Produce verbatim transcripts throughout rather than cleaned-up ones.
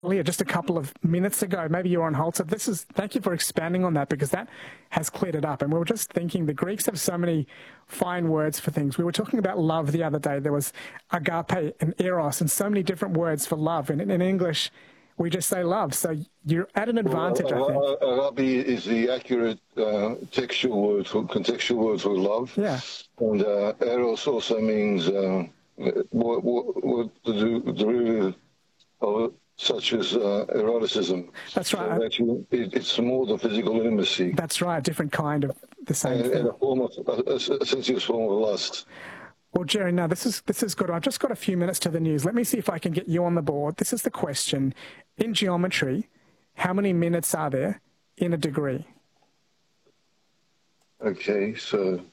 earlier, just a couple of minutes ago, maybe you were on hold. So this is, thank you for expanding on that, because that has cleared it up. And we were just thinking the Greeks have so many fine words for things. We were talking about love the other day. There was agape and eros and so many different words for love. And in, in English, we just say love. So you're at an advantage, well, I think. Agape is the accurate uh, textual word for, contextual word for love. Yeah. And uh, eros also means uh, what, what, what the derivative of it, such as uh, eroticism. That's right. So actually, it, it's more than physical intimacy. That's right. A different kind of the same and, thing. And a form of a, a sensuous form of lust. Well, Jerry, now this is this is good. I've just got a few minutes to the news. Let me see if I can get you on the board. This is the question. In geometry, how many minutes are there in a degree? Okay, so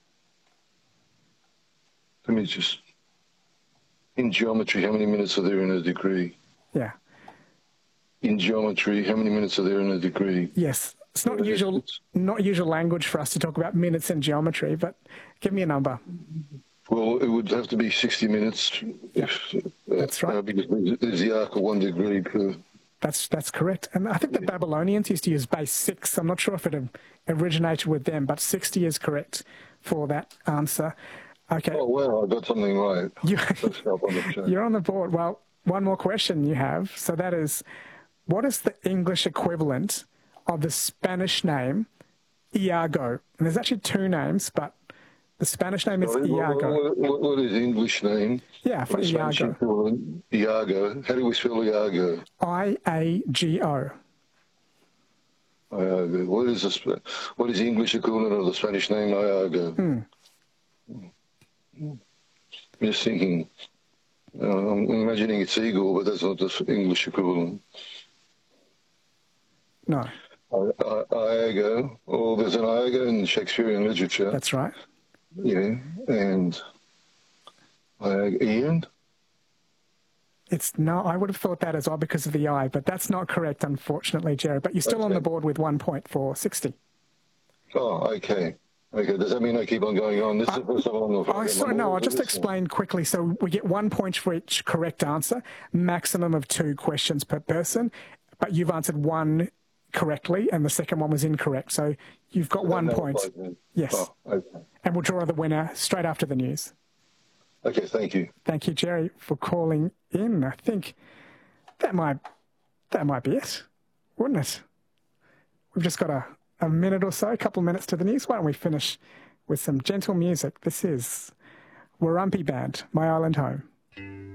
let me just... In geometry, how many minutes are there in a degree? Yeah. In geometry, how many minutes are there in a degree? Yes. It's not usual, not usual language for us to talk about minutes in geometry, but give me a number. Well, it would have to be sixty minutes. Yeah, if, uh, that's right. Uh, because there's the arc of one degree per... That's that's correct. And I think the Babylonians used to use base six. I'm not sure if it originated with them, but sixty is correct for that answer. Okay. Oh, wow, I got something right. You, on you're on the board. Well, one more question you have. So that is, what is the English equivalent of the Spanish name Iago? And there's actually two names, but the Spanish name is Sorry, Iago. What, what, what is the English name? Yeah, for Iago. Iago. How do we spell Iago? I A G O. Iago. What is the what is the English equivalent of the Spanish name Iago? Hmm. I'm just thinking. Uh, I'm imagining it's Igor, but that's not the English equivalent. No. Iago. Oh, there's an Iago in Shakespearean literature. That's right. Yeah, and Iago. Ian? It's no, I would have thought that as well because of the I, but that's not correct, unfortunately, Jerry. But you're still okay on the board with one point for sixty. Oh, okay. Okay, does that mean I keep on going on? This is the first time I'm on the Oh, sorry, no, I'll just explain quickly. So we get one point for each correct answer, maximum of two questions per person, but you've answered one correctly and the second one was incorrect. So you've got one point. Yes. Oh, okay. And we'll draw the winner straight after the news. Okay, thank you. Thank you, Jerry, for calling in. I think that might that might be it, wouldn't it? We've just got a, a minute or so, a couple of minutes to the news. Why don't we finish with some gentle music? This is Warumpi Band, My Island Home.